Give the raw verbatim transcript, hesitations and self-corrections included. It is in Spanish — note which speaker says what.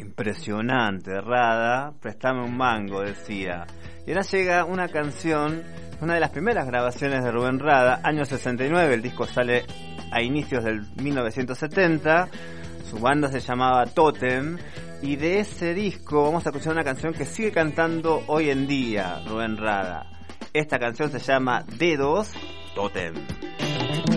Speaker 1: Impresionante, Rada, préstame un mango, decía. Y ahora llega una canción, una de las primeras grabaciones de Rubén Rada, año sesenta y nueve, el disco sale a inicios del mil novecientos setenta, su banda se llamaba Totem, y de ese disco vamos a escuchar una canción que sigue cantando hoy en día Rubén Rada. Esta canción se llama Dedos Totem.